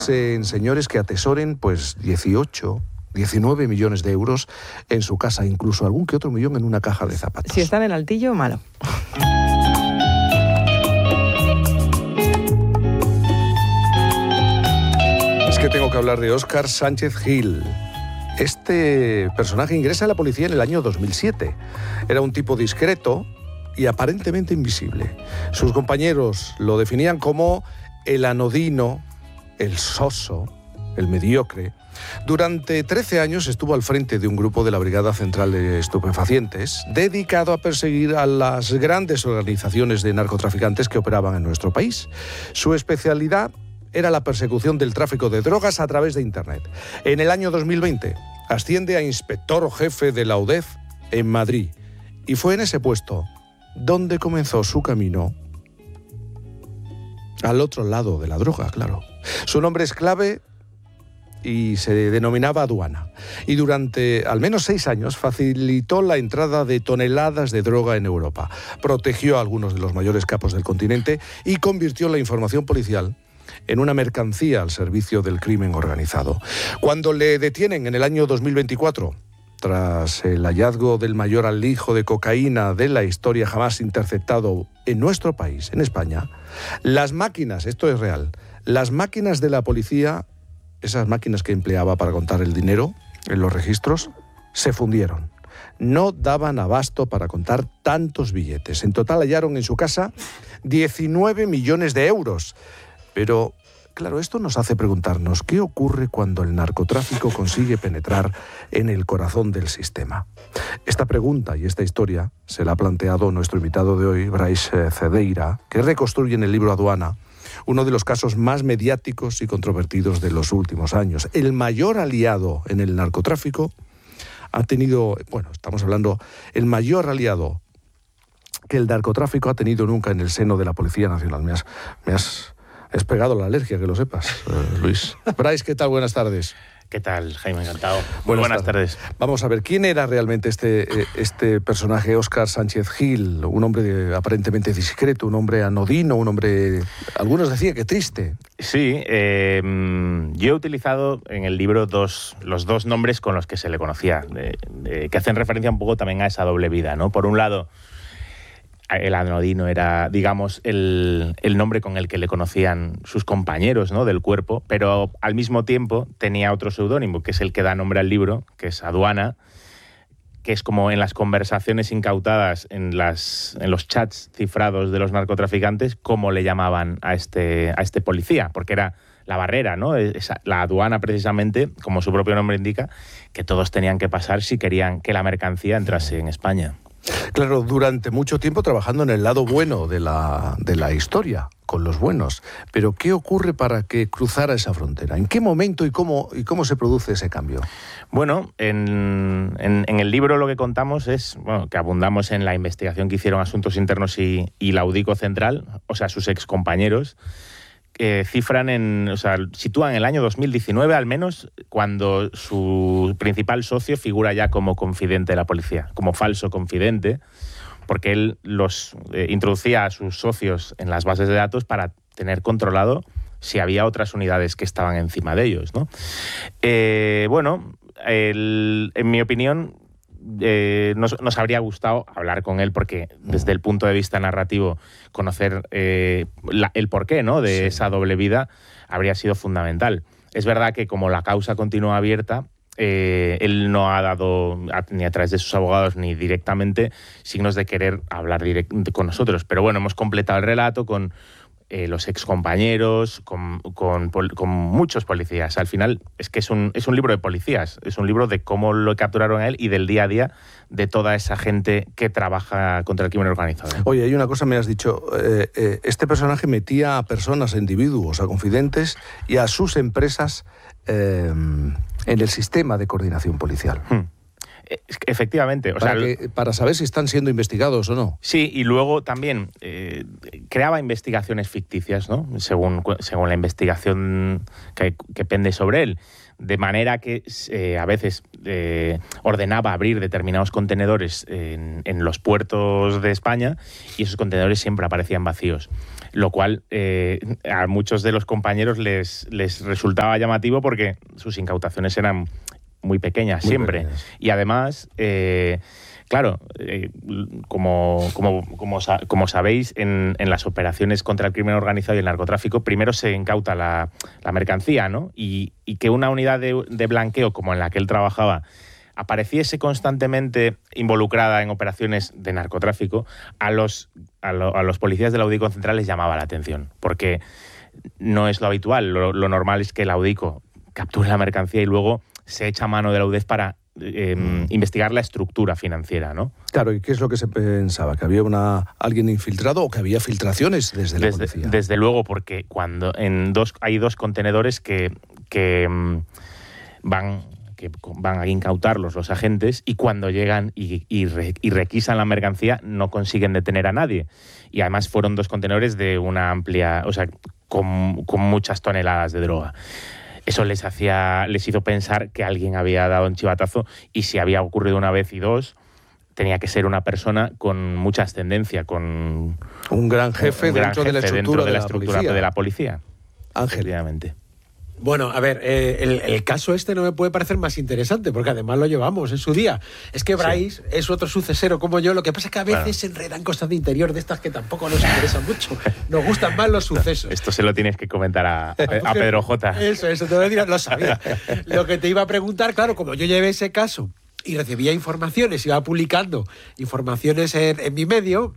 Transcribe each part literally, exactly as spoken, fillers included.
en señores que atesoren pues dieciocho, diecinueve millones de euros en su casa, incluso algún que otro millón en una caja de zapatos. Si están en Altillo, malo. Es que tengo que hablar de Óscar Sánchez Gil. Este personaje ingresa a la policía en el año dos mil siete. Era un tipo discreto y aparentemente invisible. Sus compañeros lo definían como el anodino, el soso, el mediocre. Durante trece años estuvo al frente de un grupo de la Brigada Central de Estupefacientes, dedicado a perseguir a las grandes organizaciones de narcotraficantes que operaban en nuestro país. Su especialidad era la persecución del tráfico de drogas a través de Internet. En el año dos mil veinte asciende a inspector jefe de la U D E F en Madrid y fue en ese puesto donde comenzó su camino al otro lado de la droga, claro. Su nombre es clave y se denominaba Aduana. Y durante al menos seis años facilitó la entrada de toneladas de droga en Europa. Protegió a algunos de los mayores capos del continente y convirtió la información policial en una mercancía al servicio del crimen organizado. Cuando le detienen en el año dos mil veinticuatro, tras el hallazgo del mayor alijo de cocaína de la historia jamás interceptado en nuestro país, en España, las máquinas, esto es real, las máquinas de la policía, esas máquinas que empleaba para contar el dinero en los registros, se fundieron. No daban abasto para contar tantos billetes. En total hallaron en su casa diecinueve millones de euros. Pero, claro, esto nos hace preguntarnos ¿qué ocurre cuando el narcotráfico consigue penetrar en el corazón del sistema? Esta pregunta y esta historia se la ha planteado nuestro invitado de hoy, Brais Cedeira, que reconstruye en el libro Aduana uno de los casos más mediáticos y controvertidos de los últimos años. El mayor aliado en el narcotráfico ha tenido, bueno, estamos hablando, el mayor aliado que el narcotráfico ha tenido nunca en el seno de la Policía Nacional. Me has... Me has Es pegado la alergia, que lo sepas, eh, Luis. Brais, ¿qué tal? Buenas tardes. ¿Qué tal, Jaime? Encantado. Muy buenas, buenas tardes. tardes. Vamos a ver, ¿quién era realmente este, este personaje, Óscar Sánchez Gil? Un hombre aparentemente discreto, un hombre anodino, un hombre, algunos decían que triste. Sí, eh, yo he utilizado en el libro dos, los dos nombres con los que se le conocía, de, de, que hacen referencia un poco también a esa doble vida, ¿no? Por un lado, el anodino era, digamos, el, el nombre con el que le conocían sus compañeros, ¿no?, del cuerpo, pero al mismo tiempo tenía otro seudónimo, que es el que da nombre al libro, que es Aduana, que es como en las conversaciones incautadas, en, las, en los chats cifrados de los narcotraficantes, cómo le llamaban a este, a este policía, porque era la barrera, ¿no? Esa, la aduana, precisamente, como su propio nombre indica, que todos tenían que pasar si querían que la mercancía entrase en España. Claro, durante mucho tiempo trabajando en el lado bueno de la, de la historia, con los buenos. Pero, ¿qué ocurre para que cruzara esa frontera? ¿En qué momento y cómo, y cómo se produce ese cambio? Bueno, en, en, en el libro lo que contamos es, bueno, que abundamos en la investigación que hicieron Asuntos Internos y, y la UDICO Central, o sea, sus excompañeros, que cifran en, o sea, sitúan el año dos mil diecinueve al menos, cuando su principal socio figura ya como confidente de la policía, como falso confidente, porque él los eh, introducía a sus socios en las bases de datos para tener controlado si había otras unidades que estaban encima de ellos, ¿no? Eh, bueno, el, en mi opinión, Eh, nos, nos habría gustado hablar con él porque desde el punto de vista narrativo conocer eh, la, el porqué, ¿no?, de sí. esa doble vida habría sido fundamental. Es verdad que como la causa continúa abierta, eh, él no ha dado ni a través de sus abogados ni directamente signos de querer hablar directamente con nosotros, pero bueno, hemos completado el relato con Eh, los excompañeros, con, con, con muchos policías. Al final es que es un, es un libro de policías, es un libro de cómo lo capturaron a él y del día a día de toda esa gente que trabaja contra el crimen organizado. Oye, hay una cosa, me has dicho, eh, eh, este personaje metía a personas, a individuos, a confidentes y a sus empresas eh, en el sistema de coordinación policial. Hmm. Efectivamente. O para, sea, que, para saber si están siendo investigados o no. Sí, y luego también eh, creaba investigaciones ficticias, ¿no? Según, según la investigación que, que pende sobre él. De manera que eh, a veces eh, ordenaba abrir determinados contenedores en, en los puertos de España y esos contenedores siempre aparecían vacíos. Lo cual eh, a muchos de los compañeros les, les resultaba llamativo porque sus incautaciones eran muy pequeñas, muy siempre. Pequeñas. Y además, eh, claro, eh, como, como, como, como sabéis, en, en las operaciones contra el crimen organizado y el narcotráfico, primero se incauta la, la mercancía, ¿no? Y, y que una unidad de, de blanqueo como en la que él trabajaba apareciese constantemente involucrada en operaciones de narcotráfico, a los, a, lo, a los policías de la UDICO Central les llamaba la atención, porque no es lo habitual. Lo, lo normal es que la UDICO capture la mercancía y luego se echa mano de la U D E F para eh, mm. investigar la estructura financiera, ¿no? Claro, ¿y qué es lo que se pensaba? ¿Que había una alguien infiltrado o que había filtraciones desde la desde, policía? Desde luego, porque cuando en dos hay dos contenedores que, que um, van... que van a incautarlos los agentes y cuando llegan y, y, re, y requisan la mercancía no consiguen detener a nadie. Y además fueron dos contenedores de una amplia, o sea, con, con muchas toneladas de droga. Eso les hacía, les hizo pensar que alguien había dado un chivatazo y si había ocurrido una vez y dos, tenía que ser una persona con mucha ascendencia, con un gran jefe, un gran dentro, jefe de la estructura, dentro de la de estructura la policía. de la policía. Ángel. Efectivamente. Bueno, a ver, eh, el, el caso este no me puede parecer más interesante, porque además lo llevamos en su día. Es que Bryce sí. es otro sucesero como yo, lo que pasa es que a veces bueno. se enredan cosas de interior de estas que tampoco nos interesan mucho. Nos gustan más los sucesos. Esto se lo tienes que comentar a, a Pedro J. Eso, eso te voy a decir, lo sabía. Lo que te iba a preguntar, claro, como yo llevé ese caso y recibía informaciones, iba publicando informaciones en, en mi medio,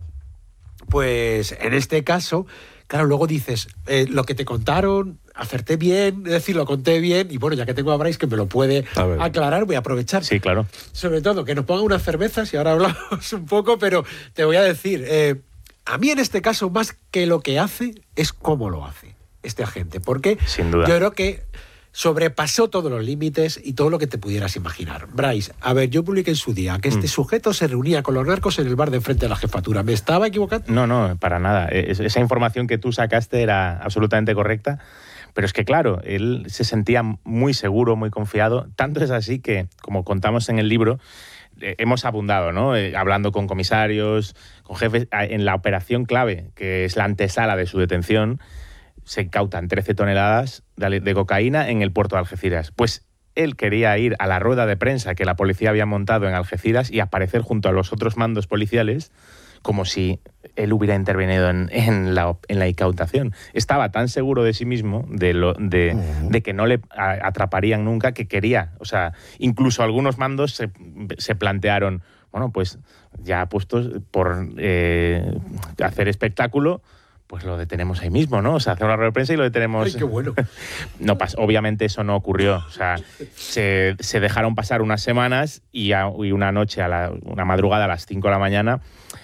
pues en este caso, claro, luego dices, eh, lo que te contaron, acerté bien, es decir, lo conté bien, y bueno, ya que tengo a Bryce que me lo puede aclarar, voy a aprovechar. Sí, claro. Sobre todo, que nos pongan unas cervezas y ahora hablamos un poco, pero te voy a decir, eh, a mí en este caso, más que lo que hace, es cómo lo hace este agente, porque sin duda. Yo creo que sobrepasó todos los límites y todo lo que te pudieras imaginar. Bryce, a ver, yo publiqué en su día que este mm. sujeto se reunía con los narcos en el bar de enfrente de la jefatura. ¿Me estaba equivocando? No, no, para nada. Esa información que tú sacaste era absolutamente correcta, pero es que, claro, él se sentía muy seguro, muy confiado. Tanto es así que, como contamos en el libro, eh, hemos abundado, ¿no? Eh, hablando con comisarios, con jefes, en la operación clave, que es la antesala de su detención, se incautan trece toneladas de, de cocaína en el puerto de Algeciras. Pues él quería ir a la rueda de prensa que la policía había montado en Algeciras y aparecer junto a los otros mandos policiales como si él hubiera intervenido en, en, la, en la incautación. Estaba tan seguro de sí mismo, de, lo, de, uh-huh. de que no le atraparían nunca, que quería. O sea, incluso algunos mandos se, se plantearon, bueno, pues ya puestos por eh, hacer espectáculo, pues lo detenemos ahí mismo, ¿no? O sea, hacer una rueda de prensa y lo detenemos. ¡Ay, qué bueno! No, obviamente eso no ocurrió. O sea, se, se dejaron pasar unas semanas y, a, y una noche, a la, una madrugada a las cinco de la mañana,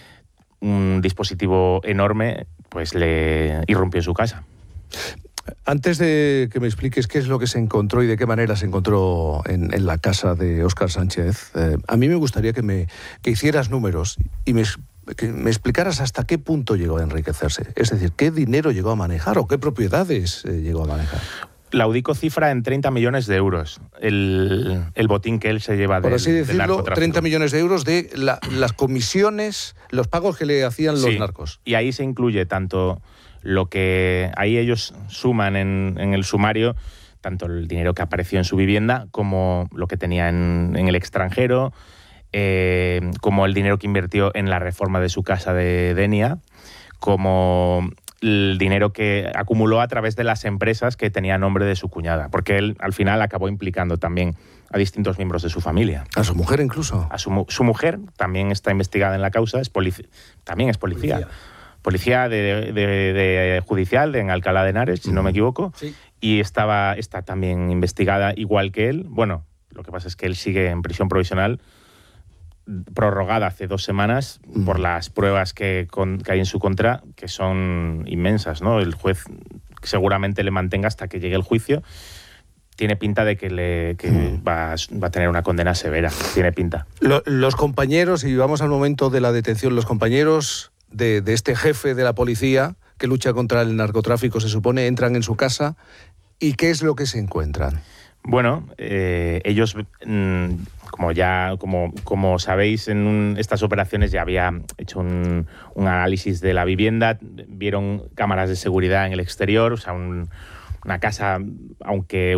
un dispositivo enorme pues le irrumpió en su casa. Antes de que me expliques qué es lo que se encontró y de qué manera se encontró en, en la casa de Óscar Sánchez, eh, a mí me gustaría que, me, que hicieras números y me, que me explicaras hasta qué punto llegó a enriquecerse. Es decir, qué dinero llegó a manejar o qué propiedades eh, llegó a manejar. La UDICO cifra en treinta millones de euros el, el botín que él se lleva del, Por así decirlo, del narcotráfico. treinta millones de euros de la, las comisiones, los pagos que le hacían los sí, narcos. Y ahí se incluye tanto lo que ahí ellos suman en, en el sumario, tanto el dinero que apareció en su vivienda como lo que tenía en, en el extranjero, eh, como el dinero que invirtió en la reforma de su casa de Denia, como el dinero que acumuló a través de las empresas que tenía nombre de su cuñada, porque él al final acabó implicando también a distintos miembros de su familia. ¿A su mujer incluso? A su, su mujer también está investigada en la causa, es polici- también es policía. Policía, policía de, de, de judicial de en Alcalá de Henares, si mm. no me equivoco, sí. y estaba, está también investigada igual que él. Bueno, lo que pasa es que él sigue en prisión provisional, prorrogada hace dos semanas mm. por las pruebas que, con, que hay en su contra, que son inmensas, ¿no? El juez seguramente le mantenga hasta que llegue el juicio. tiene pinta de que, le, que mm. va, va a tener una condena severa. Tiene pinta. Lo, los compañeros, y vamos al momento de la detención, los compañeros de, de este jefe de la policía que lucha contra el narcotráfico, se supone, entran en su casa. ¿Y qué es lo que se encuentran? Bueno, eh, ellos, mmm, como ya como, como sabéis, en un, estas operaciones ya había hecho un, un análisis de la vivienda, vieron cámaras de seguridad en el exterior, o sea, un, una casa, aunque